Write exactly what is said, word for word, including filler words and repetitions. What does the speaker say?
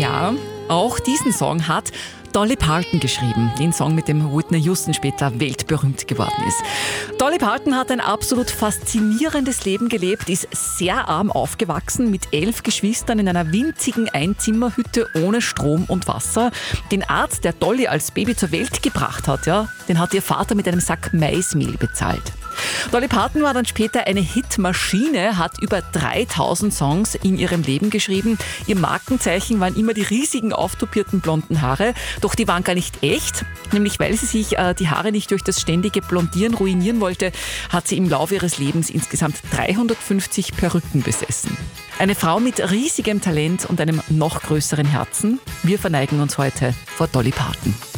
Ja, auch diesen Song hat Dolly Parton geschrieben, den Song, mit dem Whitney Houston später weltberühmt geworden ist. Dolly Parton hat ein absolut faszinierendes Leben gelebt, ist sehr arm aufgewachsen, mit elf Geschwistern in einer winzigen Einzimmerhütte ohne Strom und Wasser. Den Arzt, der Dolly als Baby zur Welt gebracht hat, ja, den hat ihr Vater mit einem Sack Maismehl bezahlt. Dolly Parton war dann später eine Hitmaschine, hat über dreitausend Songs in ihrem Leben geschrieben. Ihr Markenzeichen waren immer die riesigen auftupierten blonden Haare, doch die waren gar nicht echt. Nämlich weil sie sich äh, die Haare nicht durch das ständige Blondieren ruinieren wollte, hat sie im Laufe ihres Lebens insgesamt dreihundertfünfzig Perücken besessen. Eine Frau mit riesigem Talent und einem noch größeren Herzen. Wir verneigen uns heute vor Dolly Parton.